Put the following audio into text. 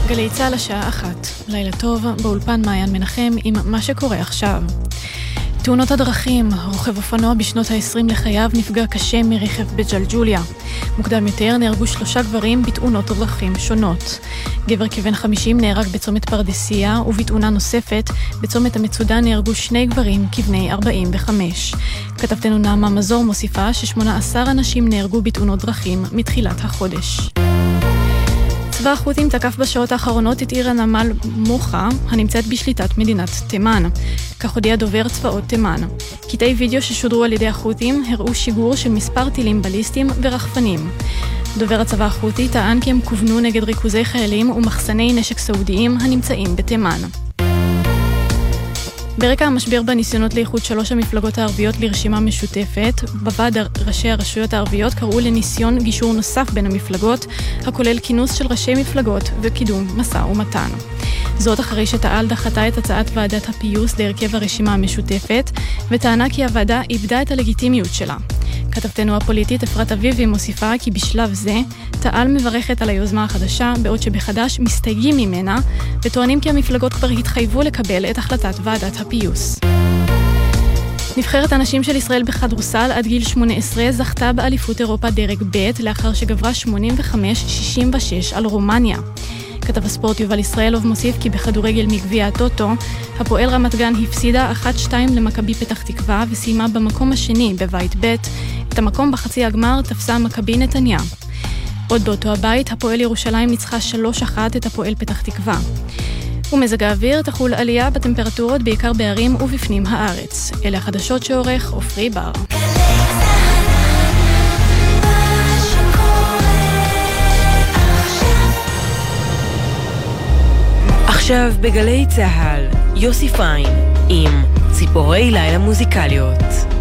גלי צהל השעה 1. לילה טוב, באולפן מעיין מנחם עם מה שקורה עכשיו. תאונות הדרכים, רוכב אופנוע בשנות ה-20 לחייו נפגע קשה מרכב בג'לג'וליה. מוקדם יותר נהרגו 3 גברים בתאונות דרכים שונות. גבר כבן 50 נהרג בצומת פרדסיה, ובתאונה נוספת בצומת המצודה נהרגו 2 גברים כבני 45. כתבתנו נעמה מזור מוסיפה ש18 אנשים נהרגו בתאונות דרכים מתחילת החודש. צבא החות'ים תקף בשעות האחרונות את עיר הנמל מוחה, הנמצאת בשליטת מדינת תימן. כך הודיע דובר צבאות תימן. קטעי וידאו ששודרו על ידי החות'ים הראו שיגור של מספר טילים בליסטיים ורחפנים. דובר הצבא החות'י טען כי הם כוונו נגד ריכוזי חיילים ומחסני נשק סעודיים הנמצאים בתימן. ברקע המשבר בניסיונות לאיחוד 3 המפלגות הערביות לרשימה משותפת, בוועד ראשי הרשויות הערביות קראו לניסיון גישור נוסף בין המפלגות, הכולל כינוס של ראשי מפלגות וקידום משא ומתן. זאת אחרי שתע"ל דחתה את הצעת ועדת הפיוס להרכב הרשימה המשותפת, וטענה כי הוועדה איבדה את הלגיטימיות שלה. כתבתנו הפוליטית אפרת אביבי מוסיפה כי בשלב זה תע"ל מברכת על היוזמה החדשה, בעוד שבחדש מסתייגים ממנה וטוענים כי המפלגות כבר התחייבו לקבל את החלטת ועדת הפיוס. נבחרת הנשים של ישראל בכדורסל עד גיל 18 זכתה באליפות אירופה דרג ב' לאחר שגברה 85-66 על רומניה. כתב הספורט יובל ישראלוב מוסיף כי בכדורגל מגביע הטוטו, הפועל רמת גן הפסידה 1-2 למכבי פתח תקווה וסיימה במקום השני בבית ב'. את המקום בחצי הגמר תפסה מכבי נתניה. עוד באותו הבית, הפועל ירושלים ניצחה 3-1 את הפועל פתח תקווה. ומזג האוויר תחול עלייה בטמפרטורות בעיקר בערים ובפנים הארץ. אלה החדשות שעורך עופרי בר. עכשיו בגלי צהל, יוסי פיין עם ציפורי לילה מוזיקליות.